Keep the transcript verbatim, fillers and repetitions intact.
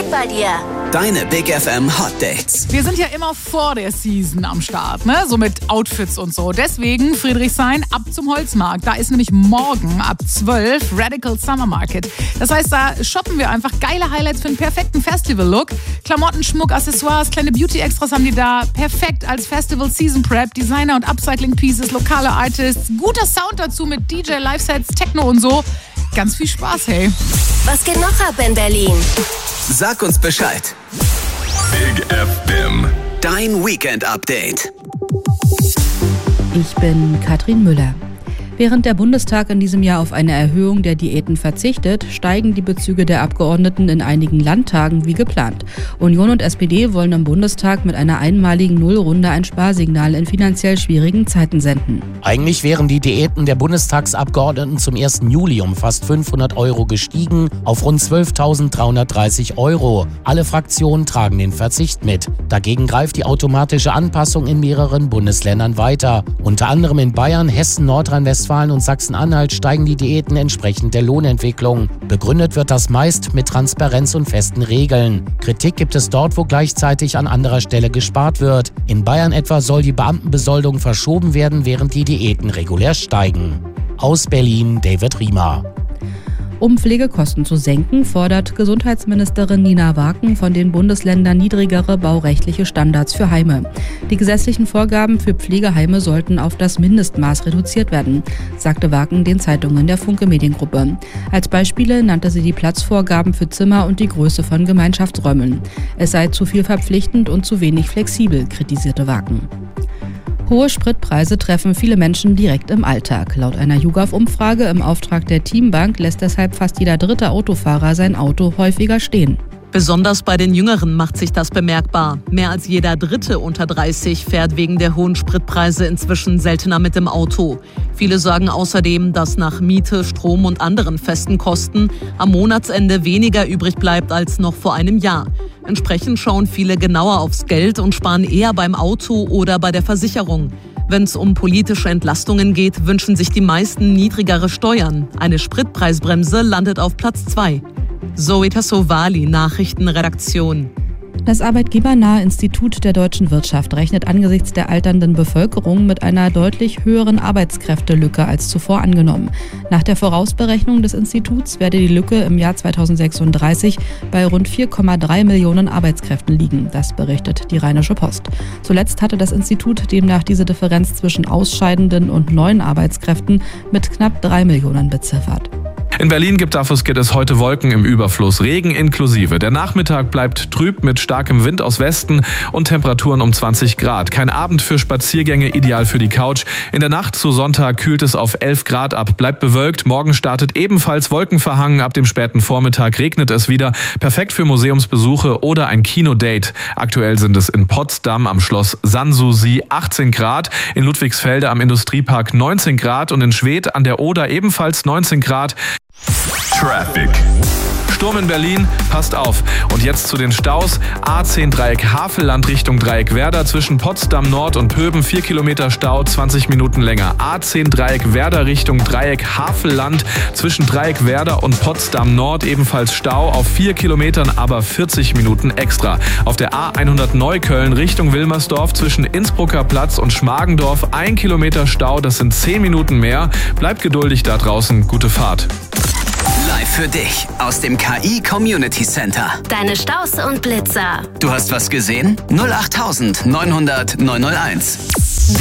bei dir. Deine Big F M Hot Dates. Wir sind ja immer vor der Season am Start, ne? So mit Outfits und so. Deswegen Friedrichshain ab zum Holzmarkt. Da ist nämlich morgen ab zwölf Radical Summer Market. Das heißt, da shoppen wir einfach geile Highlights für einen perfekten Festival-Look. Klamotten, Schmuck, Accessoires, kleine Beauty-Extras haben die da. Perfekt als Festival-Season-Prep. Designer- und Upcycling-Pieces, lokale Artists. Guter Sound dazu mit D J, Live-Sets, Techno und so. Ganz viel Spaß, hey. Was geht noch ab in Berlin? Sag uns Bescheid. Big F M. Dein Weekend-Update. Ich bin Katrin Müller. Während der Bundestag in diesem Jahr auf eine Erhöhung der Diäten verzichtet, steigen die Bezüge der Abgeordneten in einigen Landtagen wie geplant. Union und S P D wollen im Bundestag mit einer einmaligen Nullrunde ein Sparsignal in finanziell schwierigen Zeiten senden. Eigentlich wären die Diäten der Bundestagsabgeordneten zum ersten Juli um fast fünfhundert Euro gestiegen auf rund zwölftausenddreihundertdreißig Euro. Alle Fraktionen tragen den Verzicht mit. Dagegen greift die automatische Anpassung in mehreren Bundesländern weiter. Unter anderem in Bayern, Hessen, Nordrhein-Westfalen und Sachsen-Anhalt steigen die Diäten entsprechend der Lohnentwicklung. Begründet wird das meist mit Transparenz und festen Regeln. Kritik gibt es dort, wo gleichzeitig an anderer Stelle gespart wird. In Bayern etwa soll die Beamtenbesoldung verschoben werden, während die Diäten regulär steigen. Aus Berlin, David Riemer. Um Pflegekosten zu senken, fordert Gesundheitsministerin Nina Waken von den Bundesländern niedrigere baurechtliche Standards für Heime. Die gesetzlichen Vorgaben für Pflegeheime sollten auf das Mindestmaß reduziert werden, sagte Waken den Zeitungen der Funke Mediengruppe. Als Beispiele nannte sie die Platzvorgaben für Zimmer und die Größe von Gemeinschaftsräumen. Es sei zu viel verpflichtend und zu wenig flexibel, kritisierte Waken. Hohe Spritpreise treffen viele Menschen direkt im Alltag. Laut einer YouGov-Umfrage im Auftrag der Teambank lässt deshalb fast jeder dritte Autofahrer sein Auto häufiger stehen. Besonders bei den Jüngeren macht sich das bemerkbar. Mehr als jeder Dritte unter dreißig fährt wegen der hohen Spritpreise inzwischen seltener mit dem Auto. Viele sagen außerdem, dass nach Miete, Strom und anderen festen Kosten am Monatsende weniger übrig bleibt als noch vor einem Jahr. Entsprechend schauen viele genauer aufs Geld und sparen eher beim Auto oder bei der Versicherung. Wenn es um politische Entlastungen geht, wünschen sich die meisten niedrigere Steuern. Eine Spritpreisbremse landet auf Platz zwei. Zoe Tassovali, Nachrichtenredaktion. Das arbeitgebernahe Institut der deutschen Wirtschaft rechnet angesichts der alternden Bevölkerung mit einer deutlich höheren Arbeitskräftelücke als zuvor angenommen. Nach der Vorausberechnung des Instituts werde die Lücke im Jahr zweitausendsechsunddreißig bei rund vier Komma drei Millionen Arbeitskräften liegen. Das berichtet die Rheinische Post. Zuletzt hatte das Institut demnach diese Differenz zwischen ausscheidenden und neuen Arbeitskräften mit knapp drei Millionen beziffert. In Berlin gibt dafür geht es heute Wolken im Überfluss, Regen inklusive. Der Nachmittag bleibt trüb mit starkem Wind aus Westen und Temperaturen um zwanzig Grad. Kein Abend für Spaziergänge, ideal für die Couch. In der Nacht zu Sonntag kühlt es auf elf Grad ab, bleibt bewölkt. Morgen startet ebenfalls wolkenverhangen. Ab dem späten Vormittag regnet es wieder. Perfekt für Museumsbesuche oder ein Kinodate. Aktuell sind es in Potsdam am Schloss Sanssouci achtzehn Grad, in Ludwigsfelde am Industriepark neunzehn Grad und in Schwedt an der Oder ebenfalls neunzehn Grad. Traffic. Sturm in Berlin, passt auf. Und jetzt zu den Staus. A zehn Dreieck Havelland Richtung Dreieck Werder zwischen Potsdam Nord und Pöben, vier Kilometer Stau, zwanzig Minuten länger. A zehn Dreieck Werder Richtung Dreieck Havelland zwischen Dreieck Werder und Potsdam Nord ebenfalls Stau auf vier Kilometern, aber vierzig Minuten extra. Auf der A hundert Neukölln Richtung Wilmersdorf zwischen Innsbrucker Platz und Schmargendorf ein Kilometer Stau, das sind zehn Minuten mehr. Bleibt geduldig da draußen, gute Fahrt. Live für dich aus dem K I Community Center. Deine Staus und Blitzer. Du hast was gesehen? null acht neunhundert neunhunderteins.